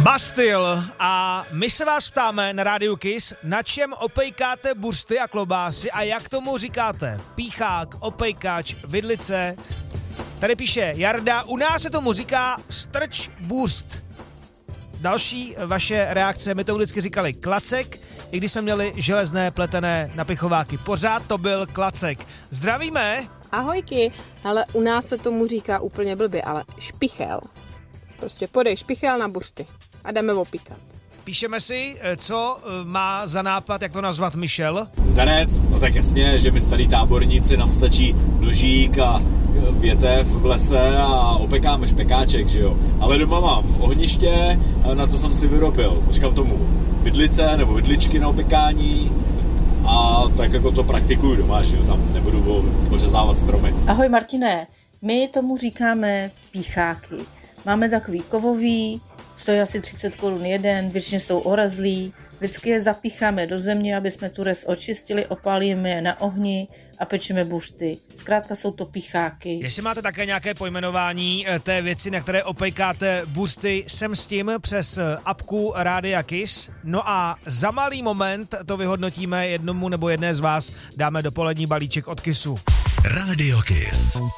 Bastille a my se vás ptáme na rádiu Kiss, na čem opejkáte buřty a klobásy a jak tomu říkáte? Píchák, opejkač, vidlice. Tady píše Jarda, u nás se tomu říká strč bůst. Další vaše reakce, my to vždycky říkali klacek, i když jsme měli železné pletené napichováky. Pořád to byl klacek. Zdravíme! Ahojky, ale u nás se tomu říká úplně blbě, ale špichel. Prostě podej špichel na buřty a jdeme opíkat. Píšeme si, co má za nápad, jak to nazvat Michel. Zdanec, no tak jasně, že my starý táborníci, nám stačí nožík a větev v lese a opekáme špekáček, že jo. Ale doma mám ohniště, na to jsem si vyrobil, říkám tomu vidlice nebo vidličky na opekání a tak jako to praktikuju doma, že jo, tam nebudu pořezávat stromy. Ahoj Martine, my tomu říkáme pícháky. Máme takový kovový, stojí asi 30 korun jeden, většině jsou orezlí, vždycky je zapícháme do země, aby jsme tu rez očistili, opálíme je na ohni a pečeme buřty. Zkrátka jsou to pícháky. Jestli máte také nějaké pojmenování té věci, na které opejkáte buřty, sem s tím přes apku Rádia Kiss. No a za malý moment to vyhodnotíme, jednomu nebo jedné z vás dáme dopolední balíček od Kissu. Rádio Kiss.